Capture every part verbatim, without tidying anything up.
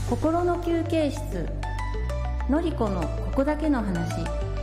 心の休憩室、のりこのここだけの話。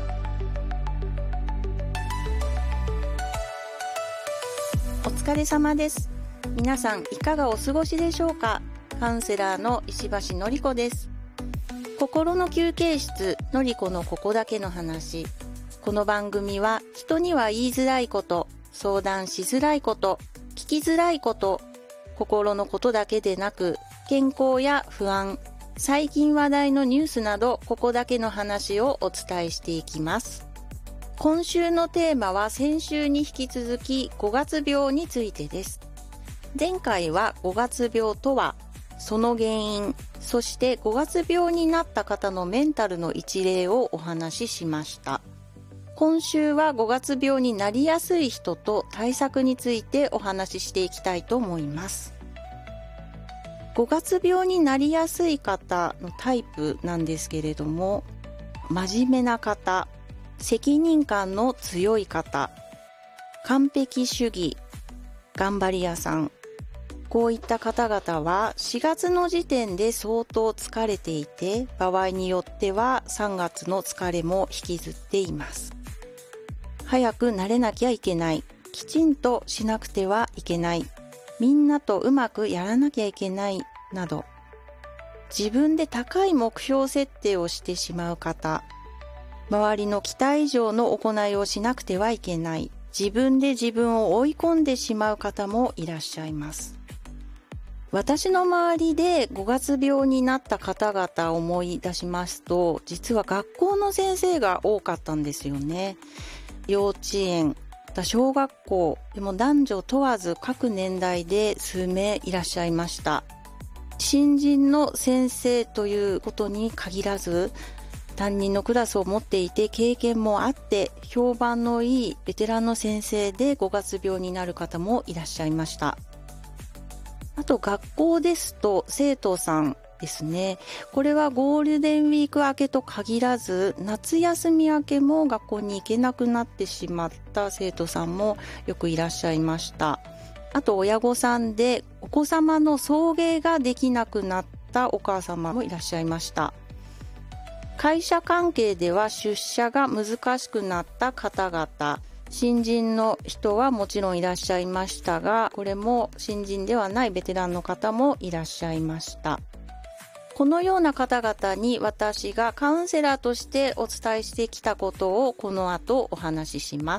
お疲れ様です。皆さんいかがお過ごしでしょうか。カウンセラーの石橋のりこです。心の休憩室、のりこのここだけの話。この番組は人には言いづらいこと、相談しづらいこと、聞きづらいこと、心のことだけでなく、健康や不安、最近話題のニュースなど、ここだけの話をお伝えしていきます。今週のテーマは先週に引き続きごがつ病についてです。前回はごがつ病とは、その原因、そしてごがつ病になった方のメンタルの一例をお話ししました。今週はごがつ病になりやすい人と対策についてお話ししていきたいと思います。ごがつ病になりやすい方のタイプなんですけれども、真面目な方、責任感の強い方、完璧主義、頑張り屋さん、こういった方々はしがつの時点で相当疲れていて、場合によってはさんがつの疲れも引きずっています。早く慣れなきゃいけない、きちんとしなくてはいけない、みんなとうまくやらなきゃいけないなど、自分で高い目標設定をしてしまう方、周りの期待以上の行いをしなくてはいけない、自分で自分を追い込んでしまう方もいらっしゃいます。私の周りでごがつ病になった方々を思い出しますと、実は学校の先生が多かったんですよね。幼稚園、小学校でも男女問わず各年代で数名いらっしゃいました。新人の先生ということに限らず、担任のクラスを持っていて経験もあって評判のいいベテランの先生でごがつ病になる方もいらっしゃいました。あと学校ですと生徒さんですね。これはゴールデンウィーク明けと限らず、夏休み明けも学校に行けなくなってしまった生徒さんもよくいらっしゃいました。あと親御さんでお子様の送迎ができなくなったお母様もいらっしゃいました。会社関係では出社が難しくなった方々、新人の人はもちろんいらっしゃいましたが、これも新人ではないベテランの方もいらっしゃいました。このような方々に私がカウンセラーとしてお伝えしてきたことをこの後お話しします。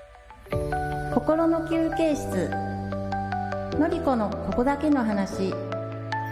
心の休憩室、のりこのここだけの話。